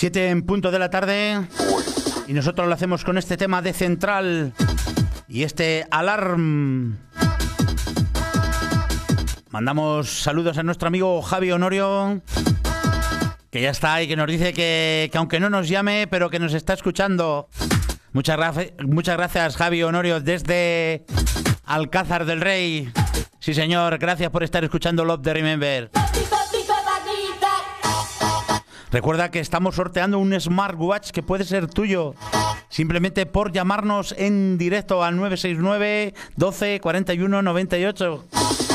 7 en punto de la tarde y nosotros lo hacemos con este tema de Central y este Alarm. Mandamos saludos a nuestro amigo Javi Honorio, que ya está ahí, que nos dice que aunque no nos llame, pero que nos está escuchando. Muchas gracias, Javi Honorio, desde Alcázar del Rey. Sí, señor, gracias por estar escuchando Love the Remember. Recuerda que estamos sorteando un smartwatch que puede ser tuyo, simplemente por llamarnos en directo al 969 12 41 98.